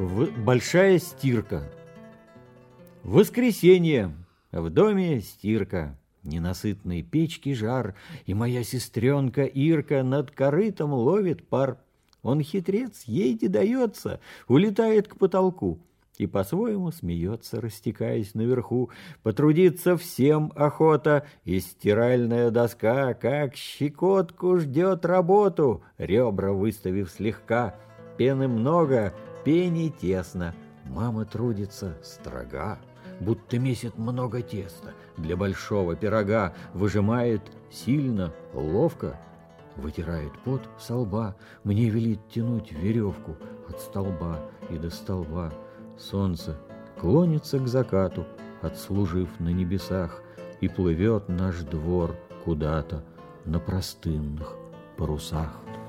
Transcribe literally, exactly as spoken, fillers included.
В... Большая стирка. Воскресенье. В доме стирка. Ненасытной печки жар, и моя сестренка Ирка над корытом ловит пар. Он хитрец, ей не дается, улетает к потолку и по-своему смеется, растекаясь наверху. Потрудиться всем охота, и стиральная доска, как щекотку, ждет работу, ребра выставив слегка. Пены много, пени тесно, мама трудится строга, будто месит много теста для большого пирога, выжимает сильно, ловко, вытирает пот со лба, мне велит тянуть веревку от столба и до столба. Солнце клонится к закату, отслужив на небесах, и плывет наш двор куда-то на простынных парусах.